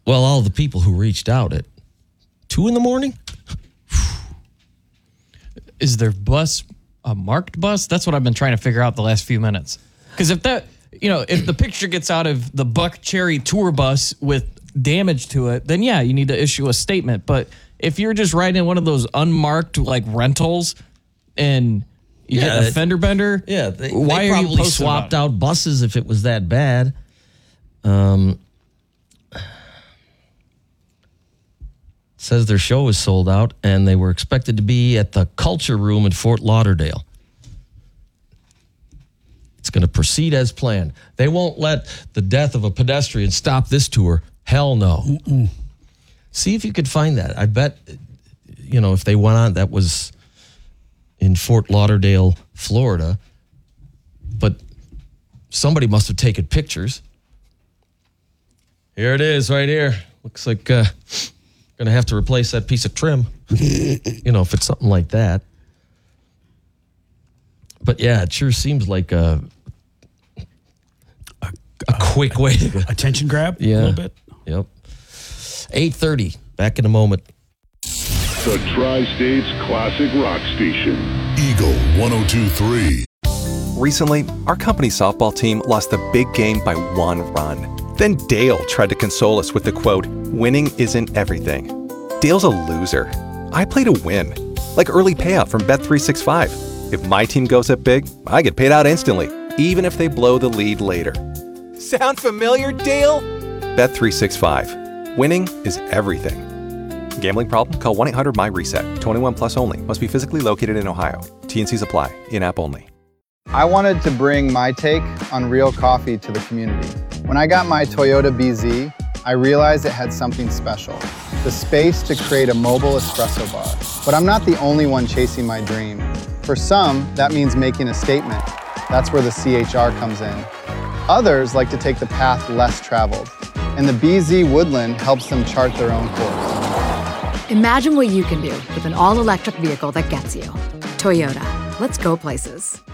Well, all the people who reached out at 2 a.m. Is their bus a marked bus? That's what I've been trying to figure out the last few minutes. Because if the picture gets out of the Buck Cherry tour bus with damage to it, then yeah, you need to issue a statement. But if you're just riding in one of those unmarked like rentals and you get a fender bender, why are you swapped out buses if it was that bad? Says their show is sold out, and they were expected to be at the Culture Room in Fort Lauderdale. It's going to proceed as planned. They won't let the death of a pedestrian stop this tour. Hell no. Mm-mm. See if you could find that. I bet, if they went on, that was in Fort Lauderdale, Florida. But somebody must have taken pictures. Here it is right here. Looks like going to have to replace that piece of trim, if it's something like that. But yeah, it sure seems like a quick way to attention grab a little bit. Yep. 8:30. Back in a moment. The Tri-State's classic rock station. Eagle 102.3. Recently, our company softball team lost the big game by 1 run. Then Dale tried to console us with the quote, "Winning isn't everything." Dale's a loser. I play to win. Like early payout from Bet365. If my team goes up big, I get paid out instantly, even if they blow the lead later. Sound familiar, Dale? Bet365. Winning is everything. Gambling problem? Call 1-800-MY-RESET. 21 plus only. Must be physically located in Ohio. T&Cs apply. In-app only. I wanted to bring my take on real coffee to the community. When I got my Toyota BZ, I realized it had something special. The space to create a mobile espresso bar. But I'm not the only one chasing my dream. For some, that means making a statement. That's where the CHR comes in. Others like to take the path less traveled. And the BZ Woodland helps them chart their own course. Imagine what you can do with an all-electric vehicle that gets you. Toyota. Let's go places.